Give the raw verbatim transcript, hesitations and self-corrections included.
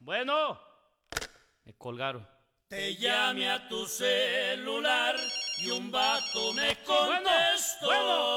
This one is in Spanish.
Bueno, me colgaron. Te llamé a tu celular y un vato me contestó. Bueno, bueno.